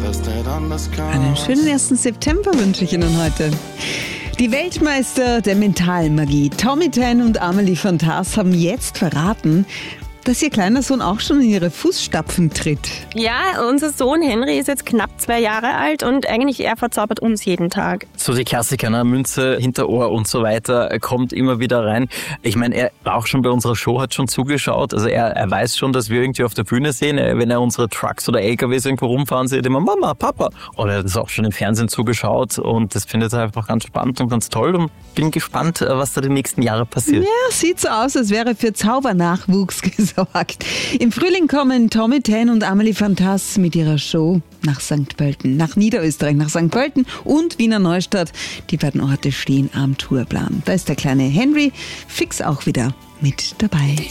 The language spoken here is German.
Einen schönen 1. September wünsche ich Ihnen heute. Die Weltmeister der Mentalmagie, Tommy Tan und Amelie Fantas, haben jetzt verraten, dass ihr kleiner Sohn auch schon in ihre Fußstapfen tritt. Ja, unser Sohn Henry ist jetzt knapp 2 Jahre alt und eigentlich er verzaubert uns jeden Tag. So die Klassiker, ne? Münze, Hinterohr und so weiter, kommt immer wieder rein. Ich meine, er war auch schon bei unserer Show, hat schon zugeschaut. Also er weiß schon, dass wir irgendwie auf der Bühne sehen. Wenn er unsere Trucks oder LKWs irgendwo rumfahren sieht, immer Mama, Papa. Oder er hat auch schon im Fernsehen zugeschaut und das findet er einfach ganz spannend und ganz toll und bin gespannt, was da die nächsten Jahre passiert. Ja, sieht so aus, als wäre für Zaubernachwuchs gesorgt. Im Frühling kommen Tommy Tan und Amelie Fantas mit ihrer Show nach St. Pölten, nach Niederösterreich, nach St. Pölten und Wiener Neustadt. Die beiden Orte stehen am Tourplan. Da ist der kleine Henry fix auch wieder mit dabei.